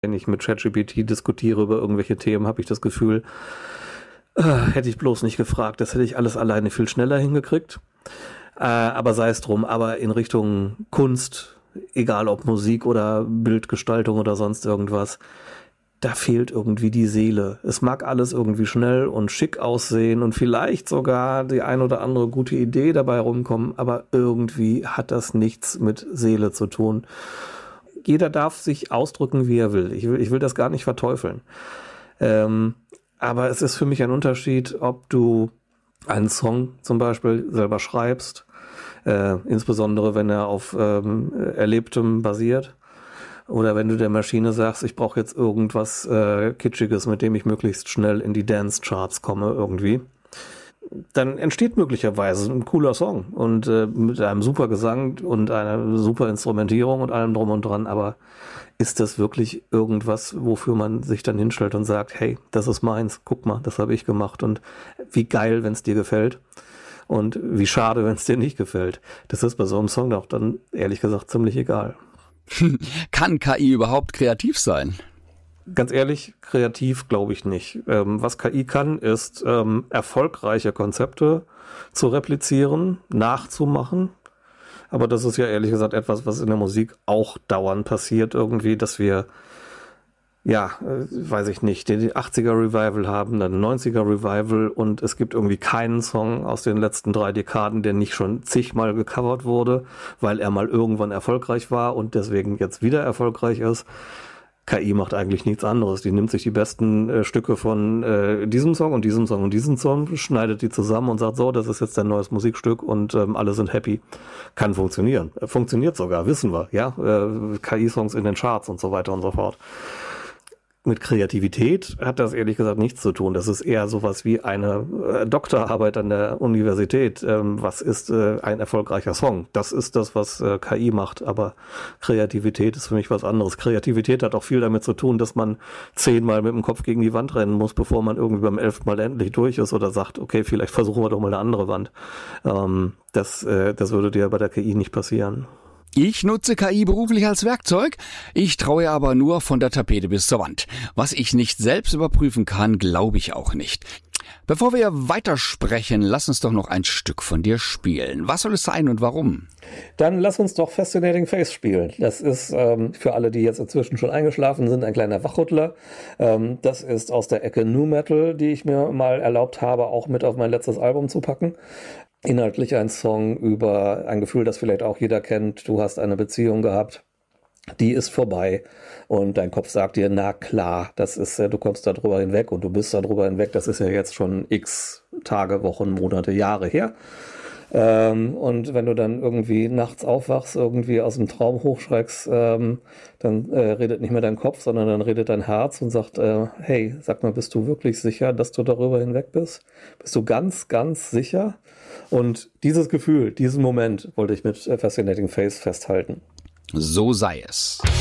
Wenn ich mit ChatGPT diskutiere über irgendwelche Themen, habe ich das Gefühl, hätte ich bloß nicht gefragt. Das hätte ich alles alleine viel schneller hingekriegt. Aber sei es drum. Aber in Richtung Kunst, egal ob Musik oder Bildgestaltung oder sonst irgendwas, da fehlt irgendwie die Seele. Es mag alles irgendwie schnell und schick aussehen und vielleicht sogar die ein oder andere gute Idee dabei rumkommen, aber irgendwie hat das nichts mit Seele zu tun. Jeder darf sich ausdrücken, wie er will. Ich will das gar nicht verteufeln. Aber es ist für mich ein Unterschied, ob du einen Song zum Beispiel selber schreibst, insbesondere wenn er auf Erlebtem basiert, oder wenn du der Maschine sagst, ich brauche jetzt irgendwas Kitschiges, mit dem ich möglichst schnell in die Dance-Charts komme irgendwie. Dann entsteht möglicherweise ein cooler Song und mit einem super Gesang und einer super Instrumentierung und allem drum und dran, aber ist das wirklich irgendwas, wofür man sich dann hinstellt und sagt, hey, das ist meins, guck mal, das habe ich gemacht und wie geil, wenn es dir gefällt und wie schade, wenn es dir nicht gefällt. Das ist bei so einem Song doch dann ehrlich gesagt ziemlich egal. Kann KI überhaupt kreativ sein? Ganz ehrlich, kreativ glaube ich nicht. Was KI kann, ist erfolgreiche Konzepte zu replizieren, nachzumachen. Aber das ist ja ehrlich gesagt etwas, was in der Musik auch dauernd passiert irgendwie, dass wir, weiß ich nicht, den 80er Revival haben, dann 90er Revival und es gibt irgendwie keinen Song aus den letzten 3 Dekaden, der nicht schon zigmal gecovert wurde, weil er mal irgendwann erfolgreich war und deswegen jetzt wieder erfolgreich ist. KI macht eigentlich nichts anderes. Die nimmt sich die besten Stücke von diesem Song und diesem Song und diesem Song, schneidet die zusammen und sagt, so, das ist jetzt dein neues Musikstück und alle sind happy. Kann funktionieren. Funktioniert sogar, wissen wir. Ja, KI-Songs in den Charts und so weiter und so fort. Mit Kreativität hat das ehrlich gesagt nichts zu tun. Das ist eher sowas wie eine Doktorarbeit an der Universität. Was ist ein erfolgreicher Song? Das ist das, was KI macht. Aber Kreativität ist für mich was anderes. Kreativität hat auch viel damit zu tun, dass man 10-mal mit dem Kopf gegen die Wand rennen muss, bevor man irgendwie beim 11. Mal endlich durch ist oder sagt, okay, vielleicht versuchen wir doch mal eine andere Wand. Das würde dir bei der KI nicht passieren. Ich nutze KI beruflich als Werkzeug, ich traue aber nur von der Tapete bis zur Wand. Was ich nicht selbst überprüfen kann, glaube ich auch nicht. Bevor wir weitersprechen, lass uns doch noch ein Stück von dir spielen. Was soll es sein und warum? Dann lass uns doch Fascinating Face spielen. Das ist für alle, die jetzt inzwischen schon eingeschlafen sind, ein kleiner Wachrüttler. Das ist aus der Ecke Nu Metal, die ich mir mal erlaubt habe, auch mit auf mein letztes Album zu packen. Inhaltlich ein Song über ein Gefühl, das vielleicht auch jeder kennt. Du hast eine Beziehung gehabt, die ist vorbei und dein Kopf sagt dir, na klar, das ist, du kommst da drüber hinweg und du bist da drüber hinweg. Das ist ja jetzt schon x Tage, Wochen, Monate, Jahre her. Und wenn du dann irgendwie nachts aufwachst, irgendwie aus dem Traum hochschreckst, dann redet nicht mehr dein Kopf, sondern dann redet dein Herz und sagt, hey, sag mal, bist du wirklich sicher, dass du darüber hinweg bist? Bist du ganz, ganz sicher? Und dieses Gefühl, diesen Moment wollte ich mit Fascinating Face festhalten. So sei es.